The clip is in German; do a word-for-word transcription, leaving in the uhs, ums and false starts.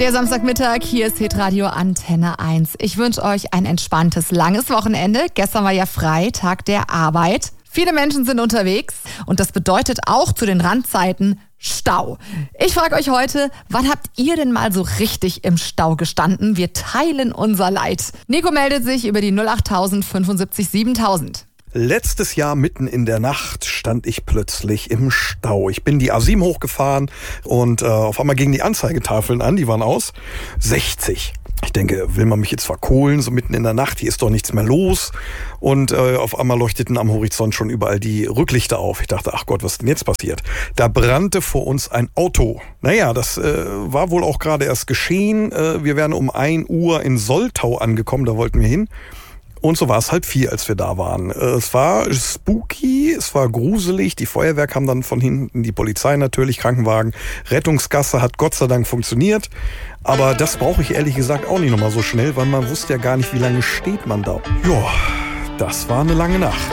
Der Samstagmittag, hier ist Hitradio Antenne eins. Ich wünsche euch ein entspanntes, langes Wochenende. Gestern war ja frei, Tag der Arbeit. Viele Menschen sind unterwegs und das bedeutet auch zu den Randzeiten Stau. Ich frage euch heute, wann habt ihr denn mal so richtig im Stau gestanden? Wir teilen unser Leid. Nico meldet sich über die null acht tausend fünfundsiebzig siebentausend. Letztes Jahr mitten in der Nacht stand ich plötzlich im Stau. Ich bin die A sieben hochgefahren und äh, auf einmal gingen die Anzeigetafeln an, die waren aus. sechzig. Ich denke, will man mich jetzt verkohlen, so mitten in der Nacht, hier ist doch nichts mehr los. Und äh, auf einmal leuchteten am Horizont schon überall die Rücklichter auf. Ich dachte, ach Gott, was ist denn jetzt passiert? Da brannte vor uns ein Auto. Naja, das äh, war wohl auch gerade erst geschehen. Äh, wir wären um ein Uhr in Soltau angekommen, da wollten wir hin. Und so war es halb vier, als wir da waren. Es war spooky, es war gruselig. Die Feuerwehr kam dann von hinten, die Polizei natürlich, Krankenwagen. Rettungsgasse hat Gott sei Dank funktioniert. Aber das brauche ich ehrlich gesagt auch nicht nochmal so schnell, weil man wusste ja gar nicht, wie lange steht man da. Ja, das war eine lange Nacht.